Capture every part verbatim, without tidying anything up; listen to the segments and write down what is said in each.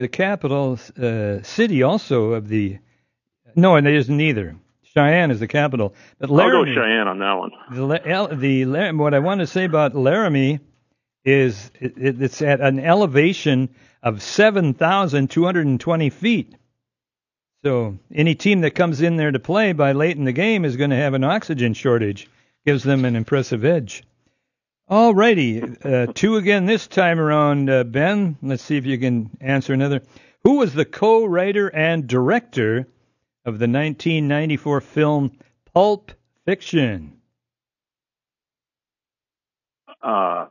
the capital uh, city also of the... No, and it isn't either. Cheyenne is the capital. But Laramie, I'll go Cheyenne on that one. The, the, what I want to say about Laramie is it, it's at an elevation of seven thousand two hundred twenty feet. So any team that comes in there to play by late in the game is going to have an oxygen shortage. Gives them an impressive edge. All righty. Uh, two again this time around, uh, Ben. Let's see if you can answer another. Who was the co-writer and director of the nineteen ninety-four film Pulp Fiction? Uh,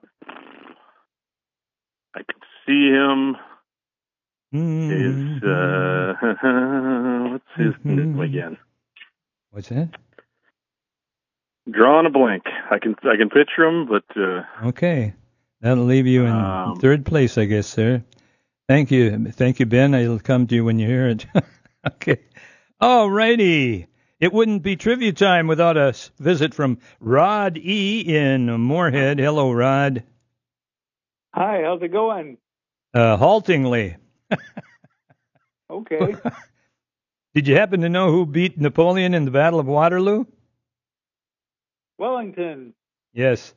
I could see him. Mm-hmm. Is uh, what's his name again? What's that? Drawing a blank. I can I can picture him, but uh, okay, that'll leave you in um, third place, I guess, sir. Thank you, thank you, Ben. I'll come to you when you hear it. Okay. All righty. It wouldn't be trivia time without a visit from Rod E. in Moorhead. Hello, Rod. Hi, how's it going? Uh, haltingly. Okay. Did you happen to know who beat Napoleon in the Battle of Waterloo? Wellington. Yes.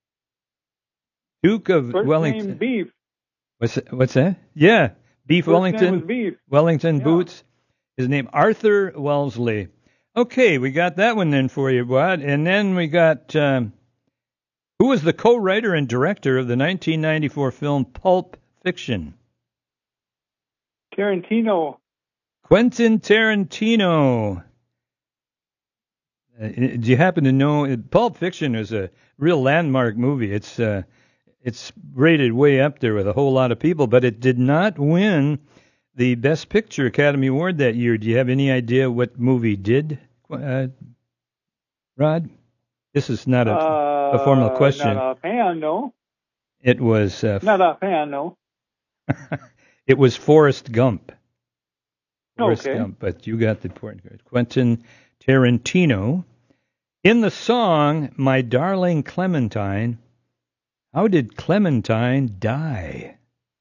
Duke of First Wellington. Name Beef. What's that? What's that? Yeah, Beef First Wellington. Name was Beef. Wellington yeah. Boots. His name Arthur Wellesley. Okay, we got that one then for you, Bud. And then we got um, who was the co-writer and director of the nineteen ninety-four film Pulp Fiction? Tarantino. Quentin Tarantino. Uh, do you happen to know Pulp Fiction is a real landmark movie? It's uh, it's rated way up there with a whole lot of people, but it did not win the Best Picture Academy Award that year. Do you have any idea what movie did, uh, Rod? This is not a, uh, a formal question. Not offhand, no. It was... Uh, not offhand, no. It was Forrest Gump. Forrest okay. Gump, but you got the point. Quentin Tarantino. In the song, My Darling Clementine, how did Clementine die?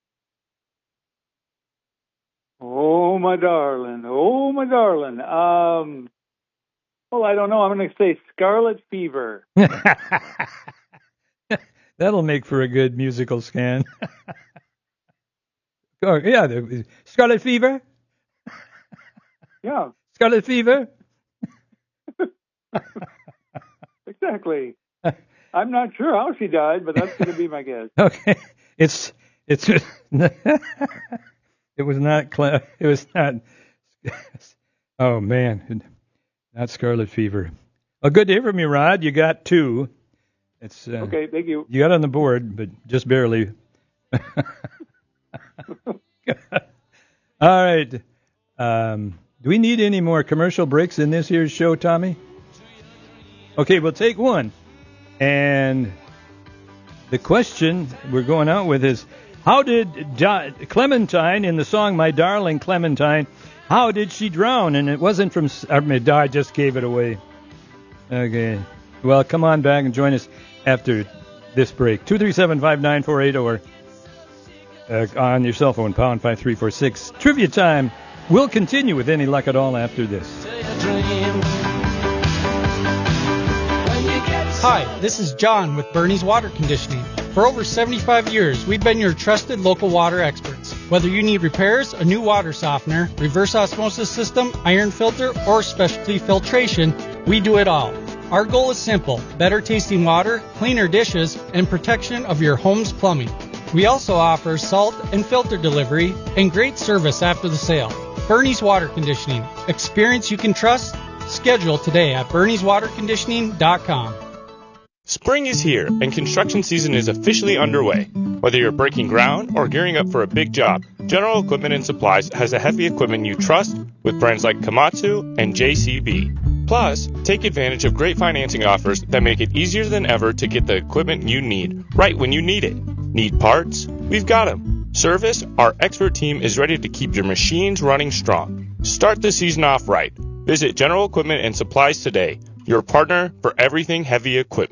Oh, my darling. Oh, my darling. Um, well, I don't know. I'm going to say scarlet fever. That'll make for a good musical scan. Oh, yeah, the scarlet fever? Yeah. Scarlet fever? Exactly. I'm not sure how she died, but that's going to be my guess. Okay. It's, it's, it was not, Cle- it was not, oh man, not scarlet fever. Well, good to hear from you, Rod. You got two. It's, uh, okay, thank you. You got on the board, but just barely. All right. Um, do we need any more commercial breaks in this year's show, Tommy? Okay, we'll take one. And the question we're going out with is, how did Di- Clementine, in the song My Darling Clementine, how did she drown? And it wasn't from... I, mean, I just gave it away. Okay. Well, come on back and join us after this break. two three seven, five nine four eight or uh, on your cell phone, pound five three four six. Trivia time will continue with any luck at all after this. Hi, this is John with Bernie's Water Conditioning. For over seventy-five years, we've been your trusted local water experts. Whether you need repairs, a new water softener, reverse osmosis system, iron filter, or specialty filtration, we do it all. Our goal is simple: better tasting water, cleaner dishes, and protection of your home's plumbing. We also offer salt and filter delivery and great service after the sale. Bernie's Water Conditioning. Experience you can trust. Schedule today at bernies water conditioning dot com. Spring is here, and construction season is officially underway. Whether you're breaking ground or gearing up for a big job, General Equipment and Supplies has the heavy equipment you trust with brands like Komatsu and J C B. Plus, take advantage of great financing offers that make it easier than ever to get the equipment you need right when you need it. Need parts? We've got them. Service? Our expert team is ready to keep your machines running strong. Start the season off right. Visit General Equipment and Supplies today, your partner for everything heavy equipment.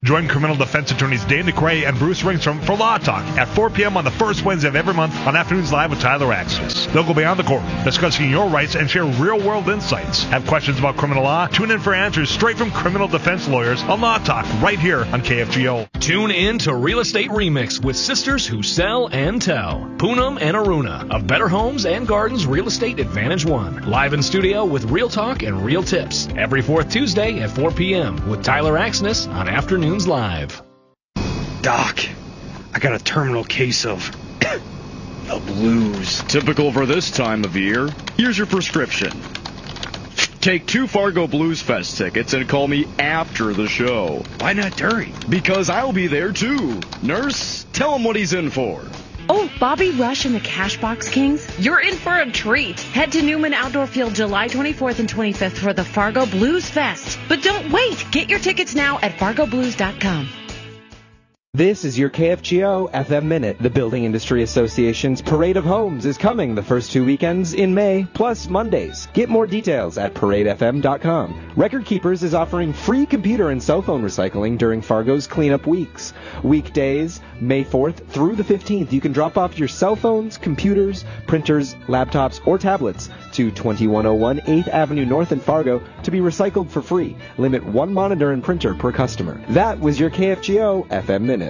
Join criminal defense attorneys Dane DeCray and Bruce Ringstrom for Law Talk at four p.m. on the first Wednesday of every month on Afternoons Live with Tyler Axis. They'll go beyond the court, discussing your rights and share real-world insights. Have questions about criminal law? Tune in for answers straight from criminal defense lawyers on Law Talk right here on K F G O. Tune in to Real Estate Remix with sisters who sell and tell. Poonam and Aruna of Better Homes and Gardens Real Estate Advantage One. Live in studio with real talk and real tips every fourth Tuesday at four p.m. with Tyler Axness on Afternoons Live. Doc, I got a terminal case of the blues. Typical for this time of year. Here's your prescription. Take two Fargo Blues Fest tickets and call me after the show. Why not during? Because I'll be there too. Nurse, tell him what he's in for. Oh, Bobby Rush and the Cashbox Kings, you're in for a treat. Head to Newman Outdoor Field July twenty-fourth and twenty-fifth for the Fargo Blues Fest. But don't wait. Get your tickets now at fargo blues dot com. This is your K F G O F M Minute. The Building Industry Association's Parade of Homes is coming the first two weekends in May, plus Mondays. Get more details at parade f m dot com. Record Keepers is offering free computer and cell phone recycling during Fargo's cleanup weeks. Weekdays, May fourth through the fifteenth, you can drop off your cell phones, computers, printers, laptops, or tablets to twenty-one oh one eighth Avenue North in Fargo to be recycled for free. Limit one monitor and printer per customer. That was your K F G O F M Minute.